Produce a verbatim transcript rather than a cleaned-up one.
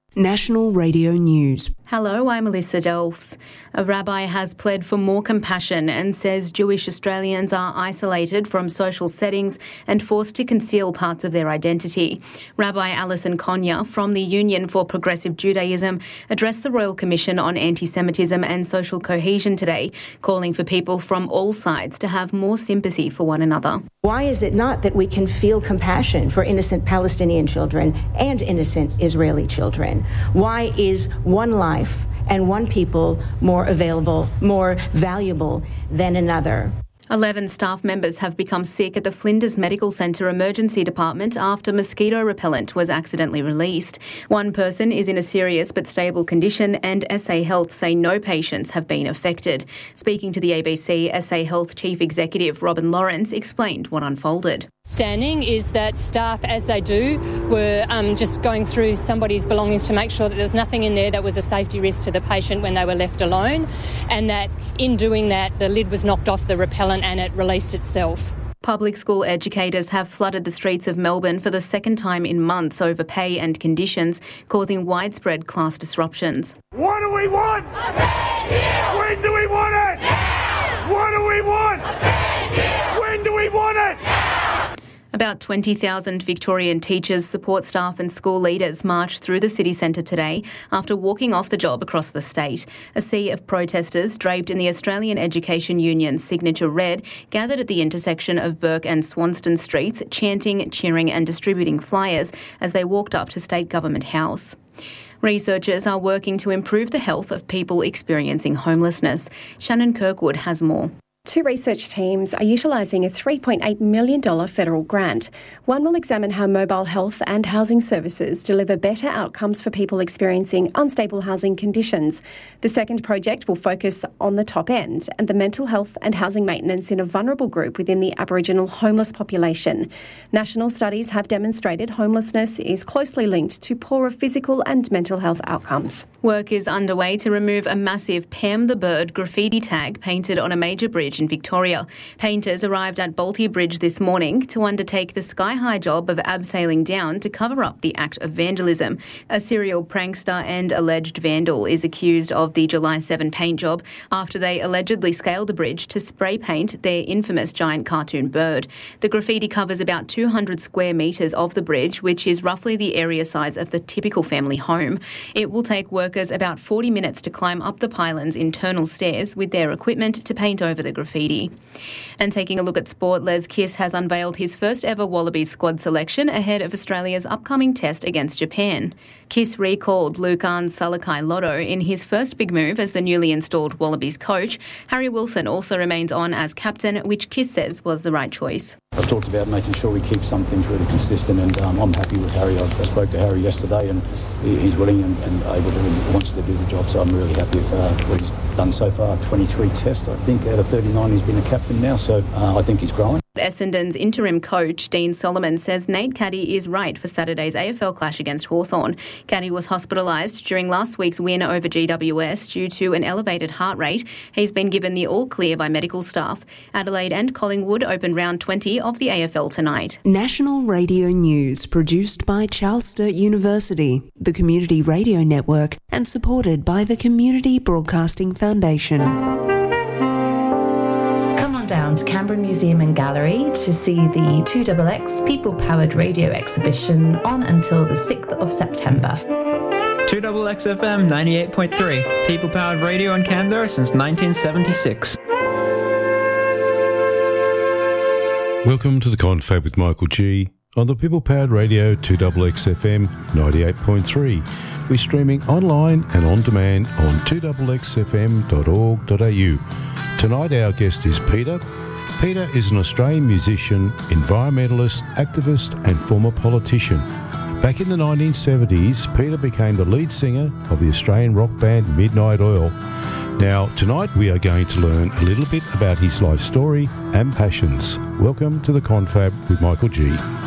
National Radio News. Hello, I'm Melissa Delfs. A rabbi has pled for more compassion and says Jewish Australians are isolated from social settings and forced to conceal parts of their identity. Rabbi Alison Konya from the Union for Progressive Judaism addressed the Royal Commission on Anti-Semitism and Social Cohesion today, calling for people from all sides to have more sympathy for one another. Why is it not that we can feel compassion for innocent Palestinian children and innocent Israeli children? Why is one life and one people more available, more valuable than another? Eleven staff members have become sick at the Flinders Medical Centre Emergency Department after mosquito repellent was accidentally released. One person is in a serious but stable condition, and S A Health say no patients have been affected. Speaking to the A B C, S A Health Chief Executive Robin Lawrence explained what unfolded. Standing is that staff, as they do, were um, just going through somebody's belongings to make sure that there was nothing in there that was a safety risk to the patient when they were left alone, and that in doing that the lid was knocked off the repellent and it released itself. Public school educators have flooded the streets of Melbourne for the second time in months over pay and conditions, causing widespread class disruptions. What do we want? A fair deal! When do we want it? Now! What do we want? A fair deal! When do we want it? Now! About twenty thousand Victorian teachers, support staff and school leaders marched through the city centre today after walking off the job across the state. A sea of protesters draped in the Australian Education Union's signature red gathered at the intersection of Burke and Swanston Streets, chanting, cheering and distributing flyers as they walked up to State Government House. Researchers are working to improve the health of people experiencing homelessness. Shannon Kirkwood has more. Two research teams are utilising a three point eight million dollars federal grant. One will examine how mobile health and housing services deliver better outcomes for people experiencing unstable housing conditions. The second project will focus on the top end and the mental health and housing maintenance in a vulnerable group within the Aboriginal homeless population. National studies have demonstrated homelessness is closely linked to poorer physical and mental health outcomes. Work is underway to remove a massive Pam the Bird graffiti tag painted on a major bridge in Victoria. Painters arrived at Balti Bridge this morning to undertake the sky-high job of abseiling down to cover up the act of vandalism. A serial prankster and alleged vandal is accused of the July seventh paint job after they allegedly scaled the bridge to spray paint their infamous giant cartoon bird. The graffiti covers about two hundred square metres of the bridge, which is roughly the area size of the typical family home. It will take workers about forty minutes to climb up the pylon's internal stairs with their equipment to paint over the graffiti. And taking a look at sport, Les Kiss has unveiled his first ever Wallabies squad selection ahead of Australia's upcoming test against Japan. Kiss recalled Lukan Salakai Lotto in his first big move as the newly installed Wallabies coach. Harry Wilson also remains on as captain, which Kiss says was the right choice. I've talked about making sure we keep some things really consistent, and um, I'm happy with Harry. I, I spoke to Harry yesterday, and he, he's willing and, and able to, and wants to do the job, so I'm really happy with uh, what he's done so far. twenty-three tests, I think, out of thirty-nine he's been a captain now, so uh, I think he's growing. Essendon's interim coach, Dean Solomon, says Nate Caddy is right for Saturday's A F L clash against Hawthorn. Caddy was hospitalised during last week's win over G W S due to an elevated heart rate. He's been given the all-clear by medical staff. Adelaide and Collingwood open round twenty of the A F L tonight. National Radio News, produced by Charles Sturt University, the Community Radio Network, and supported by the Community Broadcasting Foundation. Down to Canberra Museum and Gallery to see the two X X People Powered Radio exhibition on until the sixth of September. two X X F M ninety-eight point three, People Powered Radio in Canberra since nineteen seventy-six. Welcome to the Confab with Michael G on the People Powered Radio two X X F M ninety-eight point three. We're streaming online and on demand on two X X F M dot org dot a u. Tonight our guest is Peter. Peter is an Australian musician, environmentalist, activist and former politician. Back in the nineteen seventies, Peter became the lead singer of the Australian rock band Midnight Oil. Now, tonight we are going to learn a little bit about his life story and passions. Welcome to the Confab with Michael G.